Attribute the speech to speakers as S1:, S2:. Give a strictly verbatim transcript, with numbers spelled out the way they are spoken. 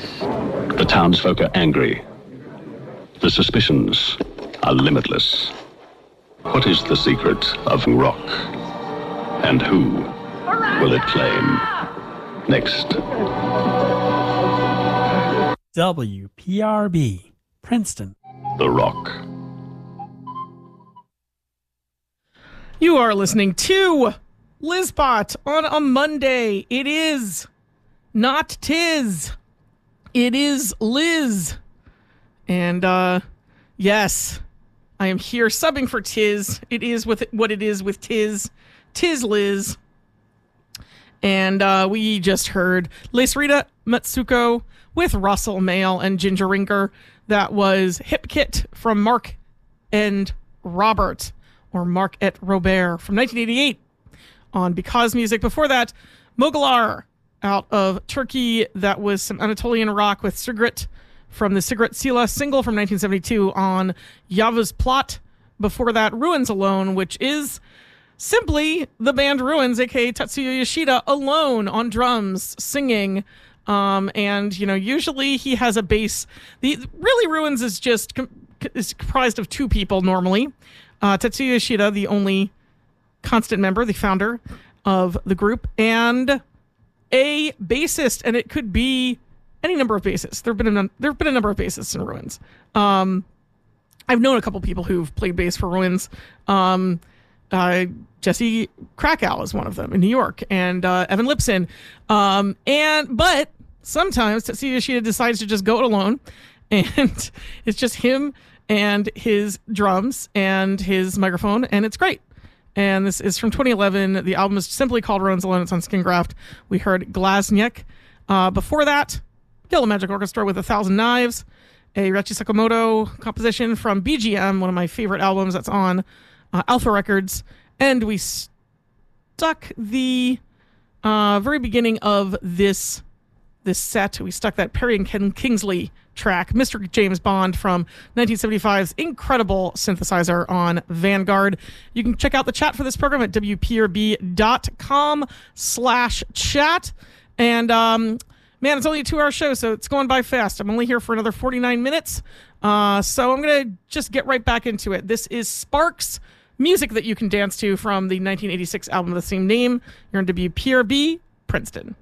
S1: The townsfolk are angry. The suspicions are limitless. What is the secret of rock? And who will it claim? Next.
S2: W P R B, Princeton.
S1: The Rock.
S3: You are listening to Lizbot on a Monday. It is not Tiz. It is Liz. And, uh, yes, I am here subbing for Tiz. It is with what it is with Tiz. Tiz Liz. And uh, we just heard Les Rita Matsuko with Russell Mael and Ginger Ringer. That was Hip Kit from Mark and Robert, or Mark et Robert, from nineteen eighty-eight on Because Music. Before that, Mogalar out of Turkey. That was some Anatolian rock with Sigrid from the Sigrid Sila single from nineteen seventy-two on Yavuz Plot. Before that, Ruins Alone, which is simply the band Ruins, aka Tatsuya Yoshida, alone on drums, singing. Um, and, you know, usually he has a bass. The really Ruins is just com- is comprised of two people normally. Uh, Tatsuya Yoshida, the only constant member, the founder of the group, and a bassist, and it could be any number of bassists. There have been a, there have been a number of bassists in Ruins. Um, I've known a couple people who've played bass for Ruins. Um, uh, Jesse Krakow is one of them in New York, and uh, Evan Lipson. Um, and but sometimes Tatsuya Yoshida decides to just go it alone, and it's just him and his drums and his microphone, and it's great. And this is from twenty eleven. The album is simply called Ruins Alone. It's on Skin Graft. We heard Glazniak. Uh, before that, Yellow Magic Orchestra with A Thousand Knives, a Reichi Sakamoto composition from B G M, one of my favorite albums that's on uh, Alpha Records. And we stuck the uh, very beginning of this this set. We stuck that Perry and Ken Kingsley track, Mister James Bond, from nineteen seventy-five's incredible synthesizer on Vanguard. You can check out the chat for this program at W P R B dot com slash chat. And, um, man, it's only a two-hour show, so it's going by fast. I'm only here for another forty-nine minutes. Uh, so I'm going to just get right back into it. This is Sparks, music that you can dance to from the nineteen eighty-six album of the same name. You're on W P R B, Princeton.